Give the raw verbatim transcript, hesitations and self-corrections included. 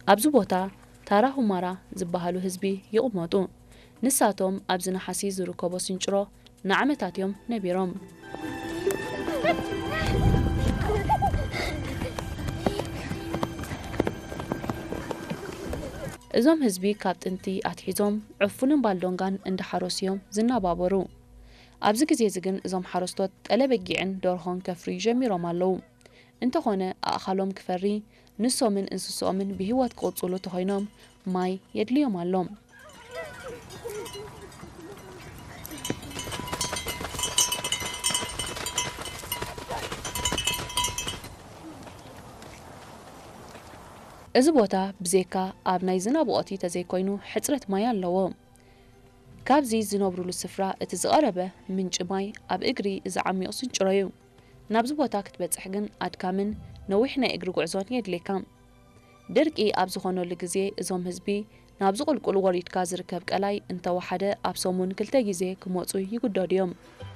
ኣብዚ ቦታ ታራ ሁማራ ዝበሃሉ ህዝቢ ይቕመጡ ንሳቶም ኣብዚ ነሓሲ ዝርከቦ ስንጭሮ ንዓመታት እዮም ነቢሮም እዞም ህዝቢ ካብ ጥንቲ ኣትሒዞም ዕፉንን ባልዶንጋን እንዳሓረስዮም ዝናባበሩ ኣብዚ ግዜ ዝግን እዞም ሓረስቶት ጠለበጊዕን ደርሆን ከፍሪ ጀሚሮም ኣለው እንተኾነ ኣእኻሎም ክፈሪ ንሶምን እንስሶምን ብህይወት ክቕፅሉ ተኾይኖም ማይ የድልዮም ኣሎም እዚ ቦታ ብዜካ ኣብ ናይ ዝናብ ወቕቲ ተዘይኮይኑ ሕፅረት ማይ ኣለዎ ካብዚ ዝነብሩሉ ስፍራ እቲ ዝቐረበ ምንጭ ማይ ኣብ እግሪ እዚ ዓሚቕ ስንጭሮ እዩ ናብዚ ቦታ ክትበፅሕ ግን ኣድካምን ነዊሕ ናይ እግሪ ጉዕዞን የድልየካ ድርቂ ኣብ ዝኾነሉ ግዜ እዞም ህዝቢ ናብ ዝቁልቁል ወሪድካ ዝርከብ ቀላይ እንተወሓደ ኣብ ሰሙን ክልተ ግዜ ክመፁ ይግደዱ እዮም